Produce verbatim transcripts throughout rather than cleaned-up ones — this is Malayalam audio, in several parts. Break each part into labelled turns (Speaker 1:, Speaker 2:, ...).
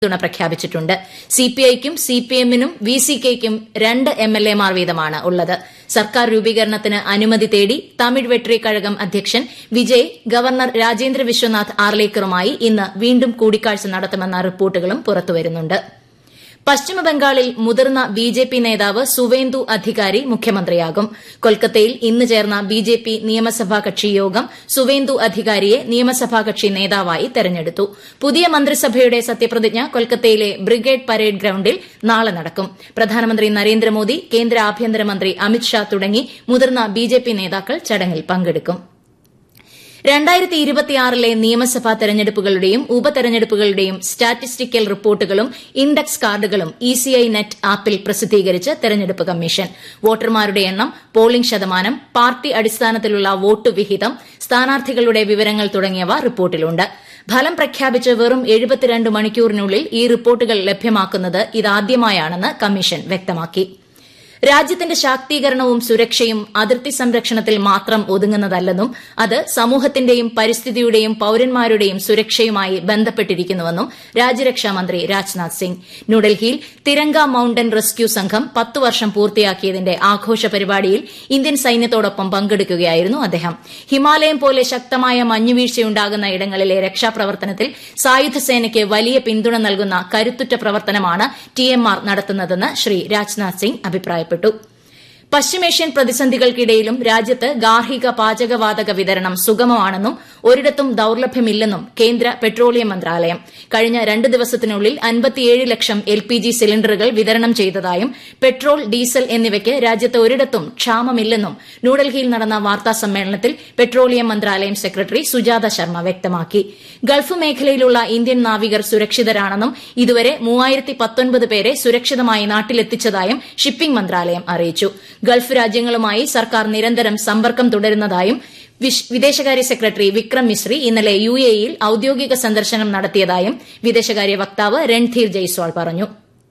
Speaker 1: പിന്തുണ പ്രഖ്യാപിച്ചിട്ടുണ്ട്. സിപിഐക്കും സിപിഎമ്മിനും വിസികെയ്ക്കും രണ്ട് എംഎൽഎമാർ വീതമാണ് ഉള്ളത്. സർക്കാർ രൂപീകരണത്തിന് അനുമതി തേടി തമിഴ് വെട്രി കഴകം അധ്യക്ഷൻ വിജയ് ഗവർണർ രാജേന്ദ്ര വിശ്വനാഥ് ആർലേക്കറുമായി ഇന്ന് വീണ്ടും കൂടിക്കാഴ്ച നടത്തുമെന്ന റിപ്പോർട്ടുകളും പുറത്തുവരുന്നുണ്ട്. പശ്ചിമബംഗാളിൽ മുതിർന്ന ബിജെപി നേതാവ് സുവേന്ദു അധികാരി മുഖ്യമന്ത്രിയാകും. കൊൽക്കത്തയിൽ ഇന്ന് ചേർന്ന ബിജെപി നിയമസഭാ കക്ഷി യോഗം സുവേന്ദു അധികാരിയെ നിയമസഭാ കക്ഷി നേതാവായി തെരഞ്ഞെടുത്തു. പുതിയ മന്ത്രിസഭയുടെ സത്യപ്രതിജ്ഞ കൊൽക്കത്തയിലെ ബ്രിഗേഡ് പരേഡ് ഗ്രൌണ്ടിൽ നാളെ നടക്കും. പ്രധാനമന്ത്രി നരേന്ദ്രമോദി, കേന്ദ്ര ആഭ്യന്തരമന്ത്രി അമിത്ഷാ തുടങ്ങി മുതിർന്ന ബിജെപി നേതാക്കൾ ചടങ്ങിൽ പങ്കെടുക്കും. രണ്ടായിരത്തി ഇരുപത്തിയാറിലെ നിയമസഭാ തെരഞ്ഞെടുപ്പുകളുടെയും ഉപതെരഞ്ഞെടുപ്പുകളുടെയും സ്റ്റാറ്റിസ്റ്റിക്കൽ റിപ്പോർട്ടുകളും ഇൻഡെക്സ് കാർഡുകളും ഇസിഐ നെറ്റ് ആപ്പിൽ പ്രസിദ്ധീകരിച്ച് തെരഞ്ഞെടുപ്പ് കമ്മീഷൻ. വോട്ടർമാരുടെ എണ്ണം, പോളിംഗ് ശതമാനം, പാർട്ടി അടിസ്ഥാനത്തിലുള്ള വോട്ട് വിഹിതം, സ്ഥാനാർത്ഥികളുടെ വിവരങ്ങൾ തുടങ്ങിയവ റിപ്പോർട്ടിലുണ്ട്. ഫലം പ്രഖ്യാപിച്ച് വെറും എഴുപത്തിരണ്ട് മണിക്കൂറിനുള്ളിൽ ഈ റിപ്പോർട്ടുകൾ ലഭ്യമാക്കുന്നത് ഇതാദ്യമായാണെന്ന് കമ്മീഷൻ വ്യക്തമാക്കി. രാജ്യത്തിന്റെ ശാക്തീകരണവും സുരക്ഷയും അതിർത്തി സംരക്ഷണത്തിൽ മാത്രം ഒതുങ്ങുന്നതല്ലെന്നും അത് സമൂഹത്തിന്റെയും പരിസ്ഥിതിയുടെയും പൌരന്മാരുടെയും സുരക്ഷയുമായി ബന്ധപ്പെട്ടിരിക്കുന്നുവെന്നും രാജ്യരക്ഷാമന്ത്രി രാജ്നാഥ് സിംഗ്. ന്യൂഡൽഹിയിൽ തിരങ്ക മൌണ്ടൻ റെസ്ക്യൂ സംഘം പത്ത് വർഷം പൂർത്തിയാക്കിയതിന്റെ ആഘോഷ പരിപാടിയിൽ ഇന്ത്യൻ സൈന്യത്തോടൊപ്പം പങ്കെടുക്കുകയായിരുന്നു അദ്ദേഹം. ഹിമാലയം പോലെ ശക്തമായ മഞ്ഞുവീഴ്ചയുണ്ടാകുന്ന ഇടങ്ങളിലെ രക്ഷാപ്രവർത്തനത്തിൽ സായുധസേനയ്ക്ക് വലിയ പിന്തുണ നൽകുന്ന കരുത്തുറ്റ പ്രവർത്തനമാണ് ടിഎംആർ നടത്തുന്നതെന്ന് ശ്രീ രാജ്നാഥ് സിംഗ് അഭിപ്രായപ്പെട്ടു. പശ്ചിമേഷ്യൻ പ്രതിസന്ധികൾക്കിടയിലും രാജ്യത്ത് ഗാർഹിക പാചകവാതക വിതരണം സുഗമമാണെന്നും ഒരിടത്തും ദൌർലഭ്യമില്ലെന്നും കേന്ദ്ര പെട്രോളിയം മന്ത്രാലയം. കഴിഞ്ഞ രണ്ട് ദിവസത്തിനുള്ളിൽ അൻപത്തിയേഴ് ലക്ഷം എൽപിജി സിലിണ്ടറുകൾ വിതരണം ചെയ്തതായും പെട്രോൾ, ഡീസൽ എന്നിവയ്ക്ക് രാജ്യത്ത് ഒരിടത്തും ക്ഷാമമില്ലെന്നും ന്യൂഡൽഹിയിൽ നടന്ന വാർത്താസമ്മേളനത്തിൽ പെട്രോളിയം മന്ത്രാലയം സെക്രട്ടറി സുജാത ശർമ്മ വ്യക്തമാക്കി. ഗൾഫ് മേഖലയിലുള്ള ഇന്ത്യൻ നാവികർ സുരക്ഷിതരാണെന്നും ഇതുവരെ മൂവായിരത്തി പത്തൊൻപത് പേരെ സുരക്ഷിതമായി നാട്ടിലെത്തിച്ചതായും ഷിപ്പിംഗ് മന്ത്രാലയം അറിയിച്ചു. ഗൾഫ് രാജ്യങ്ങളുമായി സർക്കാർ നിരന്തരം സമ്പർക്കം തുടരുന്നതായും വിദേശകാര്യ സെക്രട്ടറി വിക്രം മിസ്രി ഇന്നലെ യുഎഇയിൽ ഔദ്യോഗിക സന്ദർശനം നടത്തിയതായും വിദേശകാര്യ വക്താവ് രൺധീർ ജയ്സ്വാൾ പറഞ്ഞു.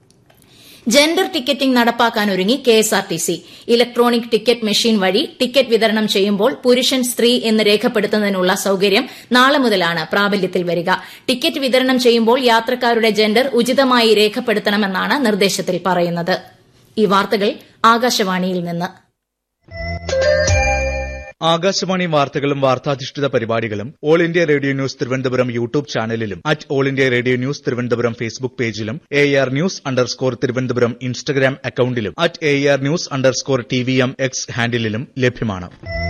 Speaker 1: Gender ticketing നടപ്പാക്കാനൊരുങ്ങി KSRTC. Electronic ticket machine വഴി ടിക്കറ്റ് വിതരണം ചെയ്യുമ്പോൾ പുരുഷൻ, സ്ത്രീ എന്ന് രേഖപ്പെടുത്തുന്നതിനുള്ള സൌകര്യം നാളെ മുതലാണ് പ്രാബല്യത്തിൽ വരിക. ടിക്കറ്റ് വിതരണം ചെയ്യുമ്പോൾ യാത്രക്കാരുടെ ജെൻഡർ ഉചിതമായി രേഖപ്പെടുത്തണമെന്നാണ് നിർദ്ദേശത്തിൽ പറയുന്നത്. ഈ വാർത്തകൾ ആകാശവാണിയിൽ നിന്ന്.
Speaker 2: ആകാശവാണി വാർത്തകളും വാർത്താധിഷ്ഠിത പരിപാടികളും all India radio news Thiruvananthapuram YouTube ചാനലിലും at all India radio news Thiruvananthapuram Facebook പേജിലും A R news underscore Thiruvananthapuram Instagram അക്കൌണ്ടിലും at A R news underscore T V M X ഹാൻഡിലും ലഭ്യമാണ്.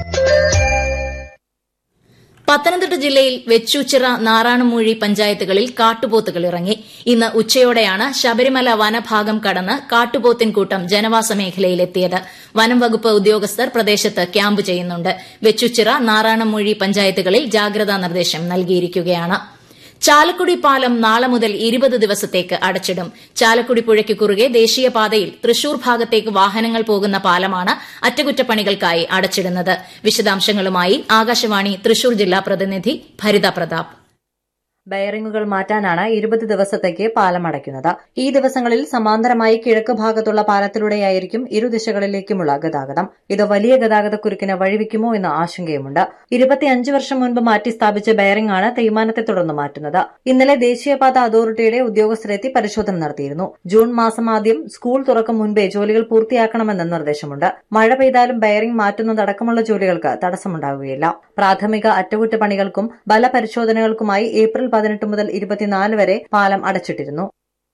Speaker 1: പത്തനംതിട്ട ജില്ലയിൽ വെച്ചൂച്ചിറ, നാറാണമൂഴി പഞ്ചായത്തുകളിൽ കാട്ടുപോത്തുകൾ ഇറങ്ങി. ഇന്ന് ഉച്ചയോടെയാണ് ശബരിമല വനഭാഗം കടന്ന് കാട്ടുപോത്തിൻകൂട്ടം ജനവാസ മേഖലയിലെത്തിയത്. വനം വകുപ്പ് ഉദ്യോഗസ്ഥർ പ്രദേശത്ത് ക്യാമ്പ് ചെയ്യുന്നുണ്ട്. വെച്ചൂച്ചിറ, നാറാണമൂഴി പഞ്ചായത്തുകളിൽ ജാഗ്രതാ നിർദ്ദേശം നൽകിയിരിക്കുകയാണ്. ചാലക്കുടി പാലം നാളെ മുതൽ ഇരുപത് ദിവസത്തേക്ക് അടച്ചിടും. ചാലക്കുടി പുഴയ്ക്ക് കുറുകെ ദേശീയപാതയിൽ തൃശൂർ ഭാഗത്തേക്ക് വാഹനങ്ങൾ പോകുന്ന പാലമാണ് അറ്റകുറ്റപ്പണികൾക്കായി അടച്ചിടുന്നത്. വിശദാംശങ്ങളുമായി ആകാശവാണി തൃശൂർ ജില്ലാ പ്രതിനിധി ഭരിത പ്രതാപ്.
Speaker 3: ബെയറിംഗുകൾ മാറ്റാനാണ് ഇരുപത് ദിവസത്തേക്ക് പാലം അടയ്ക്കുന്നത്. ഈ ദിവസങ്ങളിൽ സമാന്തരമായി കിഴക്ക് ഭാഗത്തുള്ള പാലത്തിലൂടെയായിരിക്കും ഇരുദിശകളിലേക്കുമുള്ള ഗതാഗതം. ഇത് വലിയ ഗതാഗതക്കുരുക്കിന് വഴിവെക്കുമോ എന്ന ആശങ്കയുമുണ്ട്. ഇരുപത്തിയഞ്ച് വർഷം മുൻപ് മാറ്റി സ്ഥാപിച്ച ബെയറിംഗ് ആണ് തേയ്മാനത്തെ തുടർന്ന് മാറ്റുന്നത്. ഇന്നലെ ദേശീയപാത അതോറിറ്റിയുടെ ഉദ്യോഗസ്ഥരെത്തി പരിശോധന നടത്തിയിരുന്നു. ജൂൺ മാസം ആദ്യം സ്കൂൾ തുറക്കും മുൻപേ ജോലികൾ പൂർത്തിയാക്കണമെന്ന നിർദ്ദേശമുണ്ട്. മഴ പെയ്താലും ബെയറിംഗ് മാറ്റുന്നതടക്കമുള്ള ജോലികൾക്ക് തടസ്സമുണ്ടാകുകയില്ല. പ്രാഥമിക അറ്റകുറ്റപ്പണികൾക്കും ബലപരിശോധനകൾക്കുമായി ഏപ്രിൽ പതിനെട്ട് മുതൽ ഇരുപത്തിനാല് വരെ പാലം അടച്ചിട്ടിരുന്നു.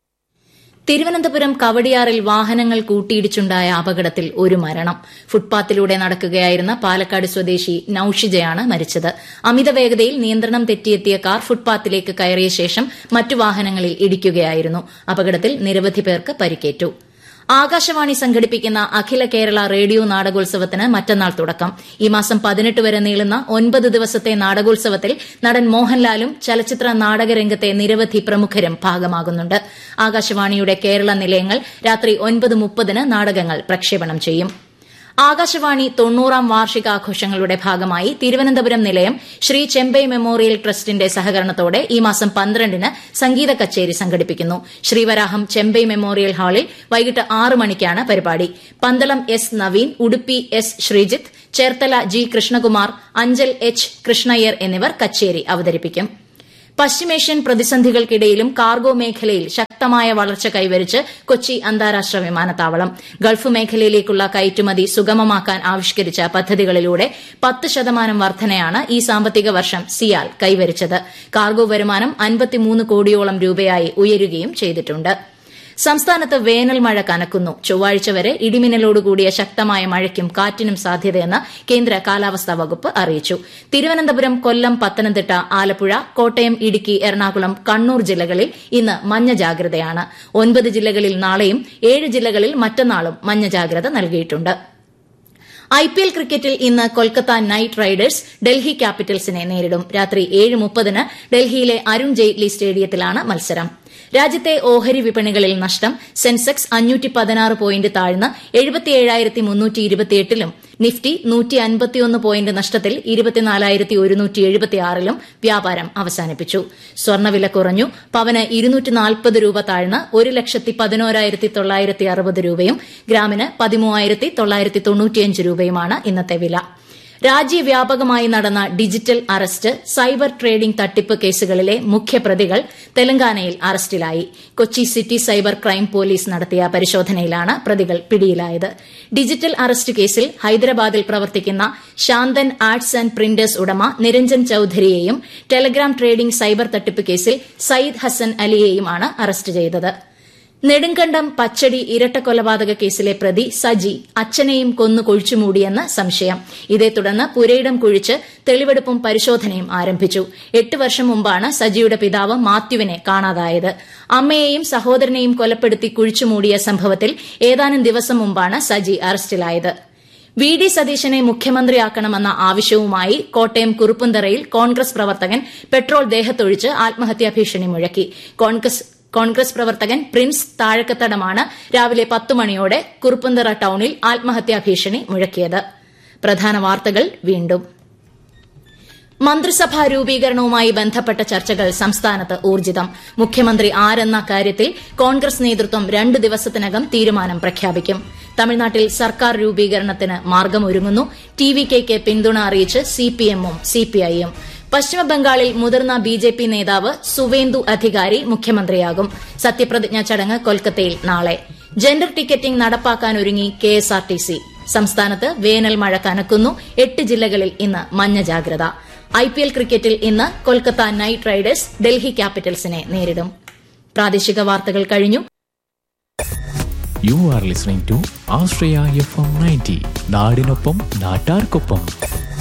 Speaker 1: തിരുവനന്തപുരം കവടിയാറിൽ വാഹനങ്ങൾ കൂട്ടിയിടിച്ചുണ്ടായ അപകടത്തിൽ ഒരു മരണം. ഫുട്പാത്തിലൂടെ നടക്കുകയായിരുന്ന പാലക്കാട് സ്വദേശി നൌഷിജയാണ് മരിച്ചത്. അമിത വേഗതയിൽ നിയന്ത്രണം തെറ്റിയെത്തിയ കാർ ഫുട്പാത്തിലേക്ക് കയറിയ ശേഷം മറ്റു വാഹനങ്ങളിൽ ഇടിക്കുകയായിരുന്നു. അപകടത്തിൽ നിരവധി പേർക്ക് പരിക്കേറ്റു. ആകാശവാണി സംഘടിപ്പിക്കുന്ന അഖില കേരള റേഡിയോ നാടകോത്സവത്തിന് മറ്റന്നാൾ തുടക്കം. ഈ മാസം പതിനെട്ട് വരെ നീളുന്ന ഒൻപത് ദിവസത്തെ നാടകോത്സവത്തിൽ നടൻ മോഹൻലാലും ചലച്ചിത്ര നാടകരംഗത്തെ നിരവധി പ്രമുഖരും ഭാഗമാകുന്നുണ്ട്. ആകാശവാണിയുടെ കേരള നിലയങ്ങൾ രാത്രി ഒൻപത് മുപ്പതിന് നാടകങ്ങൾ പ്രക്ഷേപണം ചെയ്യും. ആകാശവാണി തൊണ്ണൂറാം വാർഷികാഘോഷങ്ങളുടെ ഭാഗമായി തിരുവനന്തപുരം നിലയം ശ്രീ ചെമ്പൈ മെമ്മോറിയൽ ട്രസ്റ്റിന്റെ സഹകരണത്തോടെ ഈ മാസം പന്ത്രണ്ടിന് സംഗീത കച്ചേരി സംഘടിപ്പിക്കുന്നു. ശ്രീവരാഹം ചെമ്പൈ മെമ്മോറിയൽ ഹാളിൽ വൈകിട്ട് ആറ് മണിക്കാണ് പരിപാടി. Pandalam S Naveen, Udupi S Sreejith, Cherthala G Krishnakumar, Anchal H Krishna Iyer എന്നിവർ കച്ചേരി അവതരിപ്പിക്കും. പശ്ചിമേഷ്യൻ പ്രതിസന്ധികൾക്കിടയിലും കാർഗോ മേഖലയിൽ ശക്തമായ വളർച്ച കൈവരിച്ച് കൊച്ചി അന്താരാഷ്ട്ര വിമാനത്താവളം. ഗൾഫ് മേഖലയിലേക്കുള്ള കയറ്റുമതി സുഗമമാക്കാൻ ആവിഷ്കരിച്ച പദ്ധതികളിലൂടെ പത്ത് ശതമാനം വർധനയാണ് ഈ സാമ്പത്തിക വർഷം സിയാൽ കൈവരിച്ചത്. കാർഗോ വരുമാനം അൻപത്തിമൂന്ന് കോടിയോളം രൂപയായി ഉയരുകയും ചെയ്തിട്ടുണ്ട്. സംസ്ഥാനത്ത് വേനൽ മഴ കനക്കുന്നു. ചൊവ്വാഴ്ച വരെ ഇടിമിന്നലോടുകൂടിയ ശക്തമായ മഴയ്ക്കും കാറ്റിനും സാധ്യതയെന്ന് കേന്ദ്ര കാലാവസ്ഥാ വകുപ്പ് അറിയിച്ചു. തിരുവനന്തപുരം, കൊല്ലം, പത്തനംതിട്ട, ആലപ്പുഴ, കോട്ടയം, ഇടുക്കി, എറണാകുളം, കണ്ണൂർ ജില്ലകളിൽ ഇന്ന് മഞ്ഞ ജാഗ്രതയാണ്. ഒൻപത് ജില്ലകളിൽ നാളെയും ഏഴ് ജില്ലകളിൽ മറ്റന്നാളും മഞ്ഞ ജാഗ്രത നൽകിയിട്ടുണ്ട്. ഐപിഎൽ ക്രിക്കറ്റിൽ ഇന്ന് കൊൽക്കത്ത നൈറ്റ് റൈഡേഴ്സ് ഡൽഹി ക്യാപിറ്റൽസിനെ നേരിടും. രാത്രി ഏഴ് മുപ്പതിന് ഡൽഹിയിലെ അരുൺ ജെയ്റ്റ്ലി സ്റ്റേഡിയത്തിലാണ് മത്സരം. രാജ്യത്തെ ഓഹരി വിപണികളിൽ നഷ്ടം. സെൻസെക്സ് അഞ്ഞൂറ്റി പതിനാറ് പോയിന്റ് താഴ്ന്ന് എഴുപത്തിയേഴായിരത്തി മുന്നൂറ്റി ഇരുപത്തിയെട്ടിലും നിഫ്റ്റി നൂറ്റി അൻപത്തിയൊന്ന് പോയിന്റ് നഷ്ടത്തിൽ ഇരുപത്തിനാലായിരത്തി ഒരുന്നൂറ്റി എഴുപത്തിയാറിലും വ്യാപാരം അവസാനിപ്പിച്ചു. സ്വർണ്ണവില കുറഞ്ഞു. പവന് ഇരുന്നൂറ്റി നാൽപ്പത് രൂപ താഴ്ന്ന് ഒരു ലക്ഷത്തി പതിനോരായിരത്തി തൊള്ളായിരത്തി അറുപത് രൂപയും ഗ്രാമിന് പതിമൂവായിരത്തി തൊള്ളായിരത്തി തൊണ്ണൂറ്റിയഞ്ച് രൂപയുമാണ് ഇന്നത്തെ വില. രാജ്യവ്യാപകമായി നടന്ന ഡിജിറ്റൽ അറസ്റ്റ്, സൈബർ ട്രേഡിംഗ് തട്ടിപ്പ് കേസുകളിലെ മുഖ്യപ്രതികൾ തെലങ്കാനയിൽ അറസ്റ്റിലായി. Kochi city cyber crime police നടത്തിയ പരിശോധനയിലാണ് പ്രതികൾ പിടിയിലായത്. ഡിജിറ്റൽ അറസ്റ്റ് കേസിൽ ഹൈദരാബാദിൽ പ്രവർത്തിക്കുന്ന ശാന്തൻ ആർട്സ് ആന്റ് പ്രിന്റേഴ്സ് ഉടമ നിരഞ്ജൻ ചൌധരിയെയും ടെലഗ്രാം ട്രേഡിംഗ് സൈബർ തട്ടിപ്പ് കേസിൽ സയ്യിദ് ഹസൻ അലിയെയുമാണ് അറസ്റ്റ് ചെയ്തത്. നെടുങ്കണ്ടം പച്ചടി ഇരട്ടക്കൊലപാതക കേസിലെ പ്രതി സജി അച്ഛനെയും കൊന്നു കുഴിച്ചുമൂടിയെന്ന് സംശയം. ഇതേ തുടർന്ന് പുരയിടം കുഴിച്ച് തെളിവെടുപ്പും പരിശോധനയും ആരംഭിച്ചു. എട്ട് വർഷം മുമ്പാണ് സജിയുടെ പിതാവ് മാത്യുവിനെ കാണാതായത്. അമ്മയെയും സഹോദരനെയും കൊലപ്പെടുത്തി കുഴിച്ചുമൂടിയ സംഭവത്തിൽ ഏതാനും ദിവസം മുമ്പാണ് സജി അറസ്റ്റിലായത്. വി ഡി സതീശനെ മുഖ്യമന്ത്രിയാക്കണമെന്ന ആവശ്യവുമായി കോട്ടയം കുറുപ്പുന്തറയിൽ കോൺഗ്രസ് പ്രവർത്തകൻ പെട്രോൾ ദേഹത്തൊഴിച്ച് ആത്മഹത്യാ ഭീഷണി മുഴക്കി. കോൺഗ്രസ് കോൺഗ്രസ് പ്രവർത്തകൻ പ്രിൻസ് താഴക്കത്തടമാണ് രാവിലെ പത്ത് മണിയോടെ കുറുപ്പന്തറ ടൌണിൽ ആത്മഹത്യാ ഭീഷണി മുഴക്കിയത്. പ്രധാന വാർത്തകൾ വീണ്ടും. മന്ത്രിസഭാ രൂപീകരണവുമായി ബന്ധപ്പെട്ട ചർച്ചകൾ സംസ്ഥാനത്ത് ഊർജ്ജിതം. മുഖ്യമന്ത്രി ആരെന്ന കാര്യത്തിൽ കോൺഗ്രസ് നേതൃത്വം രണ്ട് ദിവസത്തിനകം തീരുമാനം പ്രഖ്യാപിക്കും. തമിഴ്നാട്ടിൽ സർക്കാർ രൂപീകരണത്തിന് മാർഗമൊരുങ്ങുന്നു. ടി വി കെയ്ക്ക് പിന്തുണ അറിയിച്ച് സിപിഎമ്മും സിപിഐയും. പശ്ചിമബംഗാളിൽ മുതിർന്ന ബി ജെ പി നേതാവ് സുവേന്ദു അധികാരി മുഖ്യമന്ത്രിയാകും. സത്യപ്രതിജ്ഞാ ചടങ്ങ് കൊൽക്കത്തയിൽ നാളെ. Gender ticketing നടപ്പാക്കാനൊരുങ്ങി K S R T C. സംസ്ഥാനത്ത് വേനൽ മഴ കനക്കുന്നു. എട്ട് ജില്ലകളിൽ ഇന്ന് മഞ്ഞ ജാഗ്രത. ഐപിഎൽ ക്രിക്കറ്റിൽ ഇന്ന് കൊൽക്കത്ത നൈറ്റ് റൈഡേഴ്സ് ഡൽഹി ക്യാപിറ്റൽസിനെ നേരിടും. പ്രാദേശിക വാർത്തകൾ കഴിഞ്ഞു.
Speaker 4: You are listening to Ashraya F M ninety. നാടിനൊപ്പം നാട്ടാർക്കൊപ്പം.